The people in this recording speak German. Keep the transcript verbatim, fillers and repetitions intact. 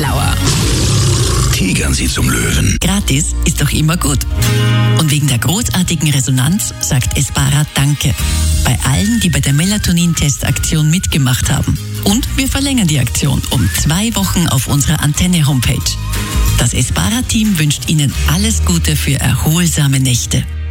schlauer. Tigern Sie zum Löwen. Gratis ist doch immer gut. Und wegen der großartigen Resonanz sagt Espara Danke bei allen, die bei der Melatonin-Test-Aktion mitgemacht haben. Und wir verlängern die Aktion um zwei Wochen auf unserer Antenne-Homepage. Das Espara-Team wünscht Ihnen alles Gute für erholsame Nächte.